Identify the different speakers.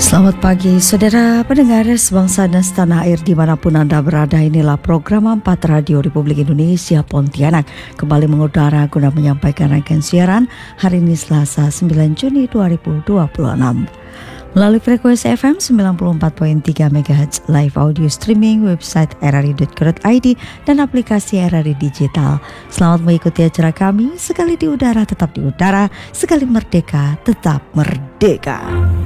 Speaker 1: Selamat pagi saudara pendengar sebangsa dan setanah air dimanapun Anda berada. Inilah program 4 Radio Republik Indonesia Pontianak kembali mengudara guna menyampaikan rangkaian siaran hari ini Selasa 9 Juni 2026 melalui frekuensi FM 94.3 MHz, live audio streaming, website rri.co.id dan aplikasi RRI Digital. Selamat mengikuti acara kami, sekali di udara tetap di udara, sekali merdeka tetap merdeka.